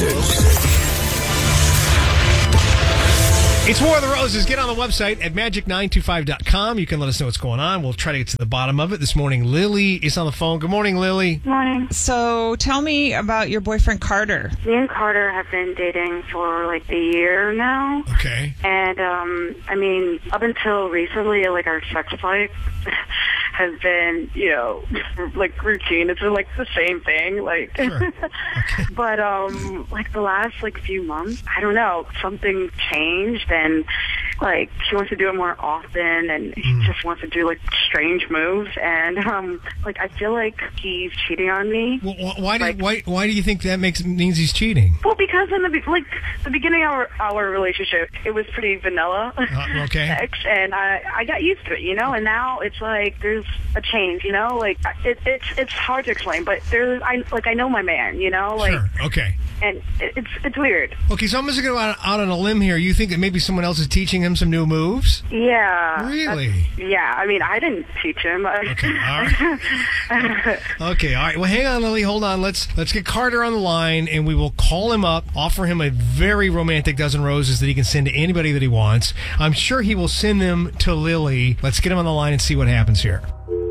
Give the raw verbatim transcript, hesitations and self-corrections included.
Roses. It's War of the Roses. Get on the website at magic nine two five dot com. You can let us know what's going on. We'll try to get to the bottom of it. This morning, Lily is on the phone. Good morning, Lily. Morning. So tell me about your boyfriend, Carter. Me and Carter have been dating for like a year now. Okay. And, um, I mean, up until recently, like, our sex life has been, you know, like, routine. It's been, like, the same thing. Like, Sure. Okay. But, um, like, the last, like, few months, I don't know, something changed. And, like, she wants to do it more often, and he Mm. just wants to do, like, strange moves. And, um, like, I feel like he's cheating on me. Well, wh- why, do, Like- why, why do you think that makes means he's cheating? Well, because in the be- like the beginning of our, our relationship, it was pretty vanilla Uh, okay. sex, and I I got used to it, you know. And now it's like there's a change, you know. Like it, it's it's hard to explain, but there's I like I know my man, you know. Like Sure. Okay. and it, it's it's weird. Okay, so I'm just going to go out, out on a limb here. You think that maybe someone else is teaching him some new moves? Yeah. Really? that's- Yeah. I mean, I didn't teach him. Okay, all right. Okay, all right. Well, hang on, Lily. Hold on. Let's let's get Carter on the line, and we will call him up, offer him a very romantic dozen roses that he can send to anybody that he wants. I'm sure he will send them to Lily. Let's get him on the line and see what happens here.